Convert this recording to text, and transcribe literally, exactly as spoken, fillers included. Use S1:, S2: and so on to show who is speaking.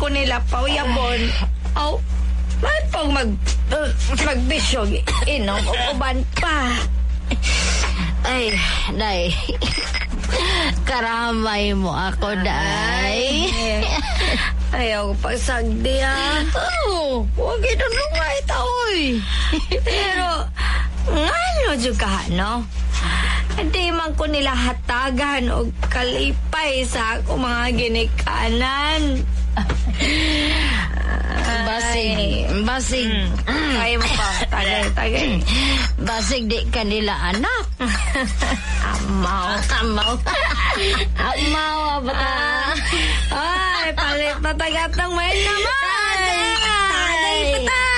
S1: ko nila pauyabon. Aw, may pang mag, uh, magbisyog, inom o uban pa.
S2: Ay, day. Karamay mo ako, day.
S1: Ayaw ko pagsagdi, ha?
S2: Oo, huwag inunungay taoy.
S1: Pero, ngano juga, no? Hindi man ko nila hatagan o kalipay sa akong mga ginikanan.
S2: Basig, basig.
S1: Mm. Kaya mo pa, tagay, tagay.
S2: Basig di kanila anak.
S1: Amaw.
S2: Amaw. Amaw, abata.
S1: Ay, palit na tagat ng may naman. Tagay, tagay,